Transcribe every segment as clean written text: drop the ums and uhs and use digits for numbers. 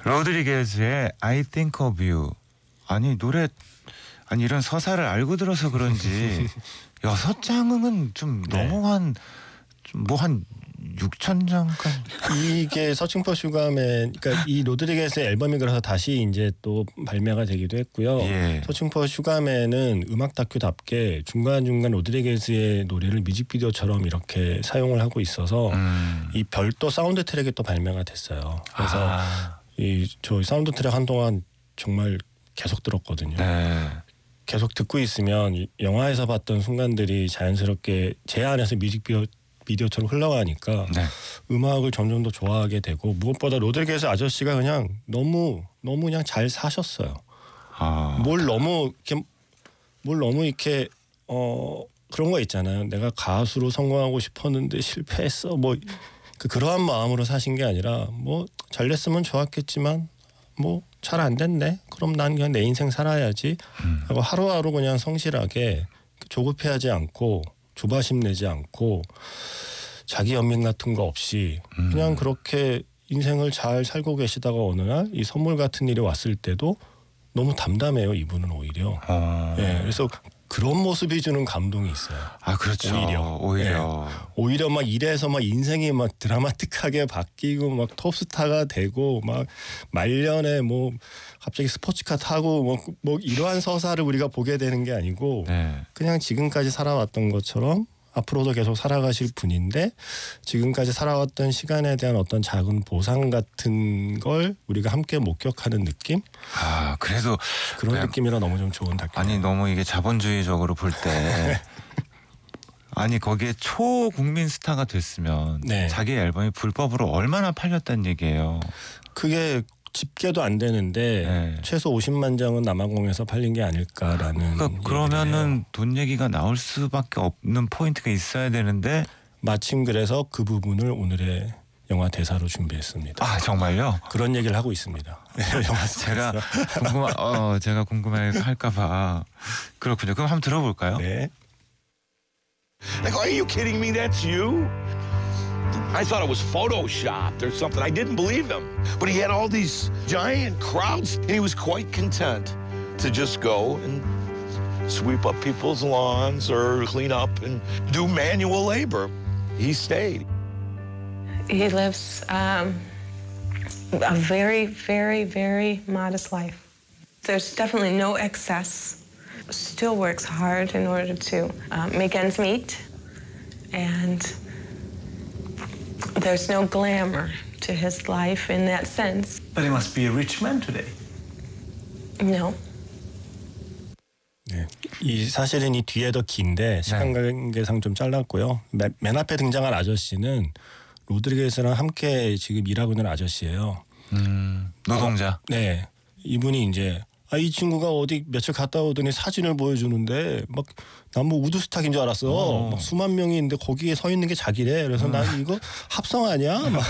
로드리게즈의 I Think of You. 아니 노래 아니 이런 서사를 알고 들어서 그런지 6장은 좀 너무 한 6,000장까지. 이게 서칭 포 슈가맨, 그러니까 이 로드리게즈의 앨범이 그래서 다시 이제 또 발매가 되기도 했고요. 예. 서칭 포 슈가맨은 음악 다큐답게 중간중간 로드리게즈의 노래를 뮤직비디오처럼 이렇게 사용을 하고 있어서 이 별도 사운드 트랙이 또 발매가 됐어요. 그래서 저 사운드 트랙 한동안 정말 계속 들었거든요. 네. 계속 듣고 있으면 영화에서 봤던 순간들이 자연스럽게 제 안에서 뮤직비디오처럼 흘러가니까 네. 음악을 점점 더 좋아하게 되고, 무엇보다 로드리게즈 아저씨가 그냥 너무 그냥 잘 사셨어요. 뭘 너무 이렇게 그런 거 있잖아요. 내가 가수로 성공하고 싶었는데 실패했어. 뭐 그러한 마음으로 사신 게 아니라 뭐 잘 됐으면 좋았겠지만 뭐 잘 안 됐네. 그럼 난 그냥 내 인생 살아야지 하고 하루하루 그냥 성실하게 조급해하지 않고 조바심 내지 않고 자기 연민 같은 거 없이 그냥 그렇게 인생을 잘 살고 계시다가 어느 날 이 선물 같은 일이 왔을 때도 너무 담담해요. 이분은 오히려. 예, 그래서 그런 모습이 주는 감동이 있어요. 아, 그렇죠. 오히려. 예, 오히려 막 이래서 막 인생이 막 드라마틱하게 바뀌고 막 톱스타가 되고 막 말년에 뭐 갑자기 스포츠카 타고 뭐 이러한 서사를 우리가 보게 되는 게 아니고 그냥 지금까지 살아왔던 것처럼 앞으로도 계속 살아가실 분인데, 지금까지 살아왔던 시간에 대한 어떤 작은 보상 같은 걸 우리가 함께 목격하는 느낌? 그래도 그런 느낌이라 너무 좀 좋은 다큐. 아니 너무 이게 자본주의적으로 볼 때 아니 거기에 초국민 스타가 됐으면 자기 앨범이 불법으로 얼마나 팔렸다는 얘기예요. 그게 집계도 안 되는데 최소 50만 장은 남아공에서 팔린 게 아닐까라는. 그러면은 돈 얘기가 나올 수밖에 없는 포인트가 있어야 되는데, 마침 그래서 그 부분을 오늘의 영화 대사로 준비했습니다. 정말요? 그런 얘기를 하고 있습니다. 제가 궁금할까봐. 그렇군요. 그럼 한번 들어볼까요? 네. Like, are you kidding me? That's you? I thought it was photoshopped or something. I didn't believe him. But he had all these giant crowds, and he was quite content to just go and sweep up people's lawns or clean up and do manual labor. He stayed. He lives a very, very, very modest life. There's definitely no excess. Still works hard in order to make ends meet. And there's no glamour to his life in that sense. But he must be a rich man today. No. 네, 이 사실은 이 뒤에 더 긴데 시간 관계상 좀 잘랐고요. 맨 앞에 등장한 아저씨는 로드리게즈랑 함께 지금 일하고 있는 아저씨예요. 노동자. 네, 이분이 이제 이 친구가 어디 며칠 갔다 오더니 사진을 보여주는데 막 난 뭐 우드스탁인 줄 알았어. 막 수만 명이 있는데 거기에 서 있는 게 자기래. 그래서 난 이거 합성 아니야? 막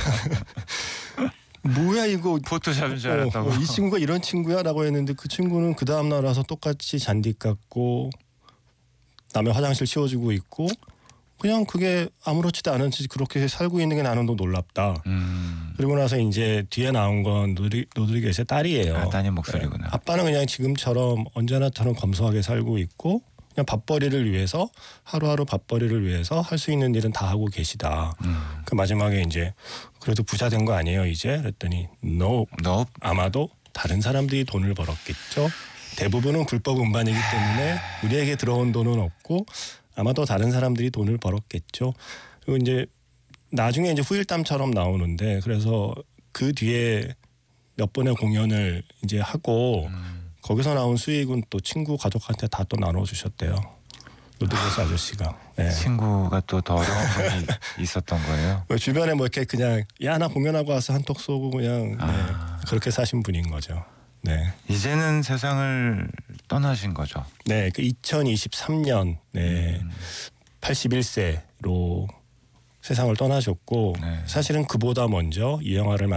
뭐야 이거 포토샵인 줄 알았다고. 이 친구가 이런 친구야라고 했는데 그 친구는 그 다음 날 와서 똑같이 잔디 깎고 남의 화장실 치워주고 있고 그냥 그게 아무렇지도 않은 듯이 그렇게 살고 있는 게 나는 더 놀랍다. 그리고 나서 이제 뒤에 나온 건 로드리게즈의 딸이에요. 따님 목소리구나. 아빠는 그냥 지금처럼 언제나처럼 검소하게 살고 있고 그냥 밥벌이를 위해서 하루하루 밥벌이를 위해서 할 수 있는 일은 다 하고 계시다. 그 마지막에 이제 그래도 부자 된 거 아니에요 이제? 그랬더니 no. 아마도 다른 사람들이 돈을 벌었겠죠. 대부분은 불법 음반이기 때문에 우리에게 들어온 돈은 없고 아마도 다른 사람들이 돈을 벌었겠죠. 그리고 이제 나중에 이제 후일담처럼 나오는데, 그래서 그 뒤에 몇 번의 공연을 이제 하고 거기서 나온 수익은 또 친구 가족한테 다 또 나눠주셨대요. 로드리게즈 아저씨가. 네. 친구가 또 더 어려운 분이 있었던 거예요. 주변에 뭐 이렇게 그냥 야 나 공연하고 와서 한턱 쏘고 그냥 그렇게 사신 분인 거죠. 네. 이제는 세상을 떠나신 거죠. 네, 그 2023년 81세로 세상을 떠나셨고 사실은 그보다 먼저 이 영화를